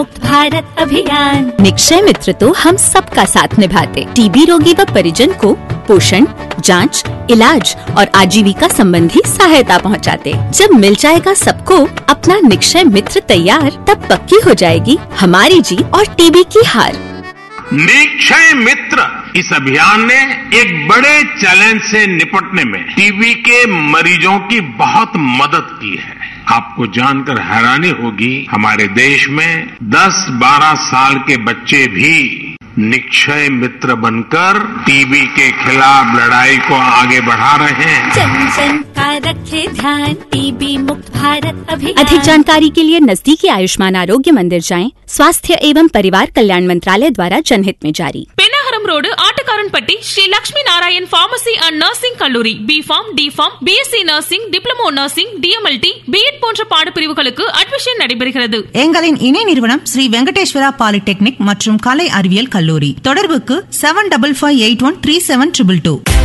भारत अभियान। निक्षय मित्र तो हम सबका साथ निभाते। टीबी रोगी व परिजन को पोषण, जांच, इलाज और आजीविका संबंधी सहायता पहुंचाते। जब मिल जाएगा सबको अपना निक्षय मित्र तैयार, तब पक्की हो जाएगी हमारी जीत और टीबी की हार। निक्षय मित्र इस अभियान ने एक बड़े चैलेंज से निपटने में टीबी के मरीजों की बहुत मदद की है। आपको जानकर हैरानी होगी, हमारे देश में 10-12 साल के बच्चे भी निक्षय मित्र बनकर टीबी के खिलाफ लड़ाई को आगे बढ़ा रहे हैं। जन जन का रखे ध्यान, टीबी मुक्त भारत अभियान। अधिक जानकारी के लिए नजदीकी आयुष्मान आरोग्य मंदिर जाएं। स्वास्थ्य एवं परिवार कल्याण मंत्रालय द्वारा जनहित में जारी। Pennagaram road Attukaranpatti Sri Lakshmi Narayan pharmacy and nursing கல்லூரி B.Pharm, D.Pharm, BSc nursing, diploma nursing, DMLT, B.Ed போன்ற பாடப்பிரிவுகளுக்கு அட்மிஷன் நடைபெறுகிறது. எங்களின் இணை நிறுவனம் ஸ்ரீ வெங்கடேஸ்வரா பாலிடெக்னிக் மற்றும் கலை அறிவியல் கல்லூரி. தொடர்புக்கு 7558137222.